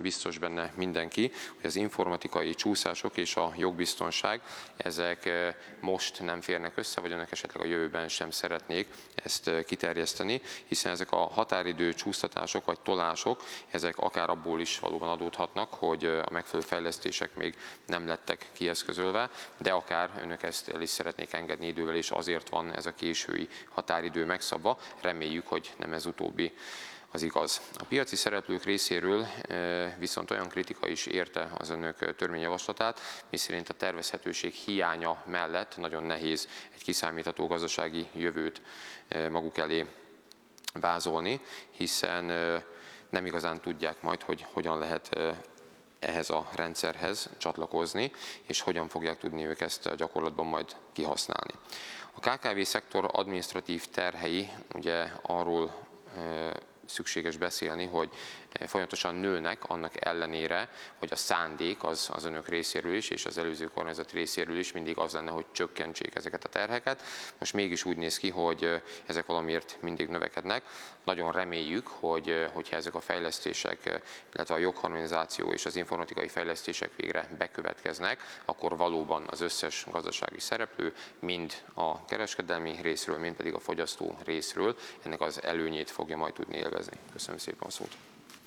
biztos benne mindenki, hogy az informatikai csúszások és a jogbiztonság, ezek most nem férnek össze, vagy önök esetleg a jövőben sem szeretnék ezt kiterjeszteni, hiszen ezek a határidő csúsztatások vagy tolások, ezek akár abból is valóban adódhatnak, hogy a megfelelő fejlesztések még nem lettek kieszközölve, de akár önök ezt el is szeretnék engedni idővel, és azért van ez a késői határidő megszabva. Reméljük, hogy nem ez utóbbi az igaz. A piaci szereplők részéről viszont olyan kritika is érte az önök törvényjavaslatát, miszerint a tervezhetőség hiánya mellett nagyon nehéz egy kiszámítható gazdasági jövőt maguk elé vázolni, hiszen nem igazán tudják majd, hogy hogyan lehet ehhez a rendszerhez csatlakozni, és hogyan fogják tudni ők ezt a gyakorlatban majd kihasználni. A KKV-szektor adminisztratív terhei ugye arról szükséges beszélni, hogy folyamatosan nőnek annak ellenére, hogy a szándék az önök részéről is, és az előző kormányzat részéről is mindig az lenne, hogy csökkentsék ezeket a terheket. Most mégis úgy néz ki, hogy ezek valamiért mindig növekednek. Nagyon reméljük, hogyha ezek a fejlesztések, illetve a jogharmonizáció és az informatikai fejlesztések végre bekövetkeznek, akkor valóban az összes gazdasági szereplő, mind a kereskedelmi részről, mind pedig a fogyasztó részről ennek az előnyét fogja majd tudni élvezni. Köszönöm szépen a szót.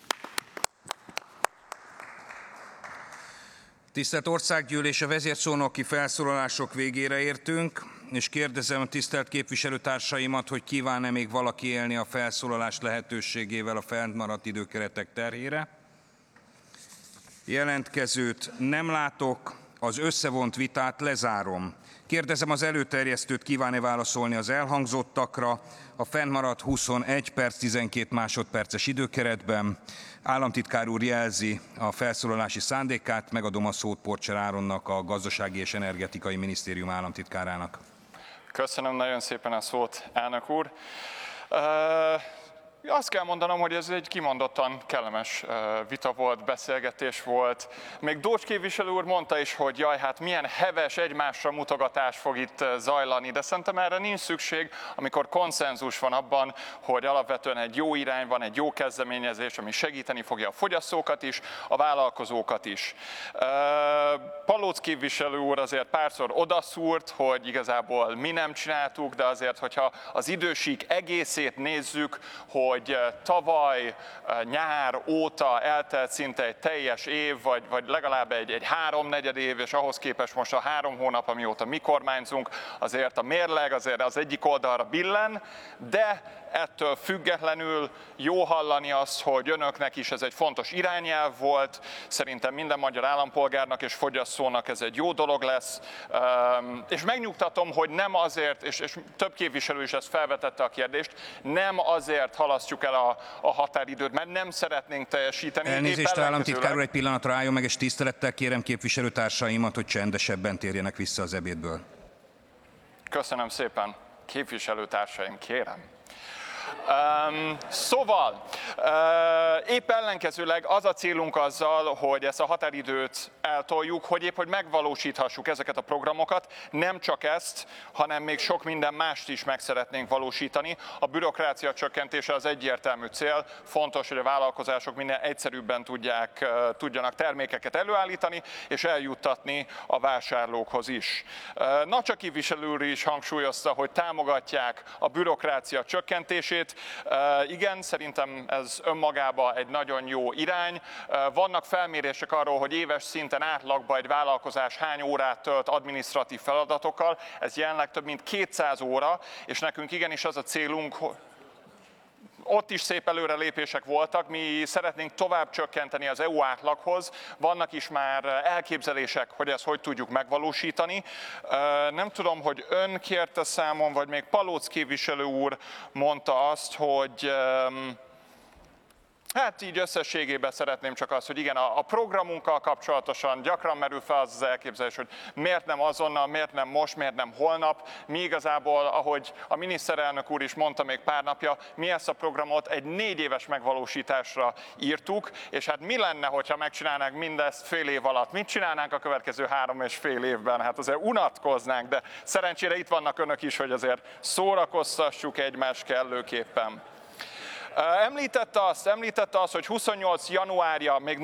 Tisztelt Országgyűlés, a vezérszónoki felszólalások végére értünk, és kérdezem a tisztelt képviselőtársaimat, hogy kíván-e még valaki élni a felszólalás lehetőségével a fennmaradt időkeretek terhére. Jelentkezőt nem látok, az összevont vitát lezárom. Kérdezem az előterjesztőt, kíván-e válaszolni az elhangzottakra a fennmaradt 21 perc 12 másodperces időkeretben. Államtitkár úr jelzi a felszólalási szándékát, megadom a szót Porcser Áronnak, a Gazdasági és Energetikai Minisztérium államtitkárának. Köszönöm nagyon szépen a szót, elnök úr. Azt kell mondanom, hogy ez egy kimondottan kellemes vita volt, beszélgetés volt. Még Dócs képviselő úr mondta is, hogy jaj, hát milyen heves egymásra mutogatás fog itt zajlani, de szerintem erre nincs szükség, amikor konszenzus van abban, hogy alapvetően egy jó irány van, egy jó kezdeményezés, ami segíteni fogja a fogyasztókat is, a vállalkozókat is. Palóc képviselő úr azért párszor odaszúrt, hogy igazából mi nem csináltuk, de azért, hogyha az idősík egészét nézzük, hogy tavaly nyár óta eltelt szinte egy teljes év, vagy legalább egy háromnegyed év, és ahhoz képest most a 3 hónap, amióta mi kormányzunk, azért a mérleg azért az egyik oldalra billen, de ettől függetlenül jó hallani azt, hogy önöknek is ez egy fontos irányelv volt, szerintem minden magyar állampolgárnak és fogyasztónak ez egy jó dolog lesz, és megnyugtatom, hogy nem azért, és több képviselő is ezt felvetette a kérdést, nem azért halasztjuk el a határidőt, mert nem szeretnénk teljesíteni. Elnézést, államtitkár úr, egy pillanatra álljon meg, és tisztelettel kérem képviselőtársaimat, hogy csendesebben térjenek vissza az ebédből. Köszönöm szépen, képviselőtársaim, kérem. Szóval, épp ellenkezőleg az a célunk azzal, hogy ezt a határidőt eltoljuk, hogy megvalósíthassuk ezeket a programokat, nem csak ezt, hanem még sok minden mást is meg szeretnénk valósítani. A bürokrácia csökkentése az egyértelmű cél, fontos, hogy a vállalkozások minél egyszerűbben tudjanak termékeket előállítani és eljuttatni a vásárlókhoz is. Nacsa képviselő úr is hangsúlyozta, hogy támogatják a bürokrácia csökkentését. Igen, szerintem ez önmagában egy nagyon jó irány. Vannak felmérések arról, hogy éves szinten átlagban egy vállalkozás hány órát tölt adminisztratív feladatokkal. Ez jelenleg több mint 200 óra, és nekünk igenis az a célunk, ott is szép előrelépések voltak, mi szeretnénk tovább csökkenteni az EU átlaghoz, vannak is már elképzelések, hogy ezt hogy tudjuk megvalósítani. Nem tudom, hogy ön kérte számon, vagy még Palóc képviselő úr mondta azt, hogy hát így összességében szeretném csak azt, hogy igen, a programunkkal kapcsolatosan gyakran merül fel az elképzelés, hogy miért nem azonnal, miért nem most, miért nem holnap. Mi igazából, ahogy a miniszterelnök úr is mondta még pár napja, mi ezt a programot egy 4 éves megvalósításra írtuk, és hát mi lenne, hogyha megcsinálnánk mindezt fél év alatt? Mit csinálnánk a következő 3,5 évben? Hát azért unatkoznánk, de szerencsére itt vannak önök is, hogy azért szórakoztassuk egymást kellőképpen. Említette azt, hogy 28 januárja még